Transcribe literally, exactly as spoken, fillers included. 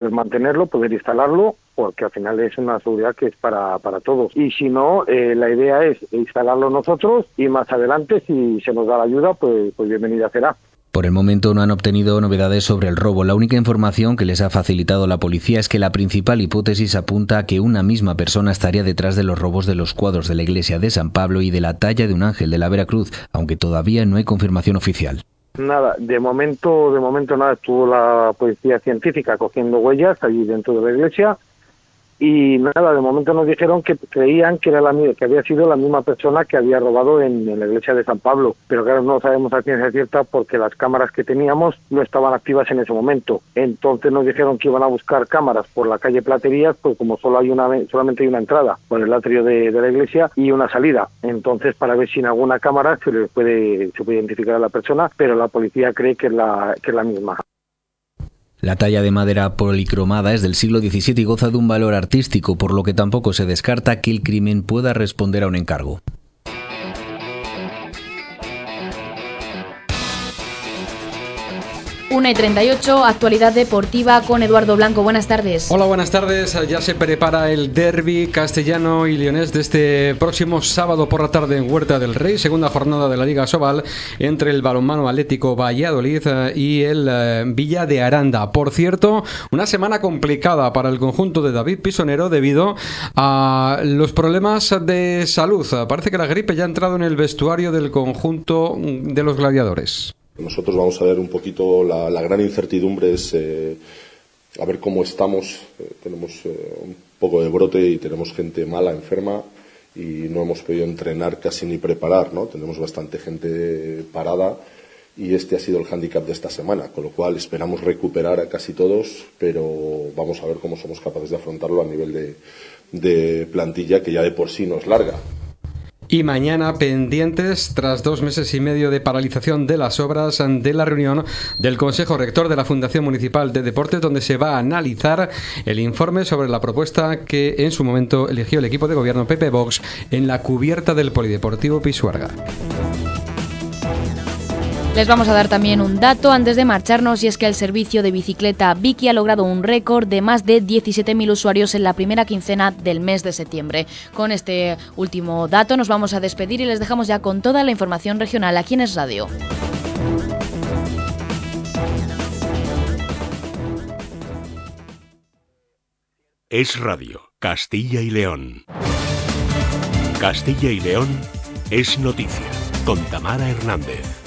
poder mantenerlo, poder instalarlo, porque al final es una seguridad que es para, para todos. Y si no, eh, la idea es instalarlo nosotros y más adelante, si se nos da la ayuda, pues, pues bienvenida será. Por el momento no han obtenido novedades sobre el robo. La única información que les ha facilitado la policía es que la principal hipótesis apunta a que una misma persona estaría detrás de los robos de los cuadros de la iglesia de San Pablo y de la talla de un ángel de la Veracruz, aunque todavía no hay confirmación oficial. Nada, de momento, de momento nada, estuvo la policía científica cogiendo huellas allí dentro de la iglesia. Y nada, de momento nos dijeron que creían que era la que había sido la misma persona que había robado en, en la iglesia de San Pablo, pero claro, no sabemos a ciencia cierta porque las cámaras que teníamos no estaban activas en ese momento. Entonces nos dijeron que iban a buscar cámaras por la calle Platerías, pues como solo hay una solamente hay una entrada por el atrio de, de la iglesia y una salida. Entonces para ver si en alguna cámara se le puede se puede identificar a la persona, pero la policía cree que es la que es la misma. La talla de madera policromada es del siglo diecisiete y goza de un valor artístico, por lo que tampoco se descarta que el crimen pueda responder a un encargo. una y treinta y ocho, actualidad deportiva con Eduardo Blanco. Buenas tardes. Hola, buenas tardes. Ya se prepara el derbi castellano y leonés de este próximo sábado por la tarde en Huerta del Rey, segunda jornada de la Liga Sobal entre el Balonmano Atlético Valladolid y el Villa de Aranda. Por cierto, una semana complicada para el conjunto de David Pisonero debido a los problemas de salud. Parece que la gripe ya ha entrado en el vestuario del conjunto de los gladiadores. Nosotros vamos a ver un poquito, la, la gran incertidumbre es eh, a ver cómo estamos. Eh, tenemos eh, un poco de brote y tenemos gente mala, enferma, y no hemos podido entrenar casi ni preparar, ¿no? Tenemos bastante gente parada y este ha sido el hándicap de esta semana, con lo cual esperamos recuperar a casi todos, pero vamos a ver cómo somos capaces de afrontarlo a nivel de, de plantilla, que ya de por sí no es larga. Y mañana pendientes, tras dos meses y medio de paralización de las obras, de la reunión del Consejo Rector de la Fundación Municipal de Deportes, donde se va a analizar el informe sobre la propuesta que en su momento eligió el equipo de gobierno P P Vox en la cubierta del Polideportivo Pisuerga. Les vamos a dar también un dato antes de marcharnos, y es que el servicio de bicicleta Biki ha logrado un récord de más de diecisiete mil usuarios en la primera quincena del mes de septiembre. Con este último dato nos vamos a despedir y les dejamos ya con toda la información regional aquí en Es Radio. Es Radio, Castilla y León. Castilla y León es noticia, con Tamara Hernández.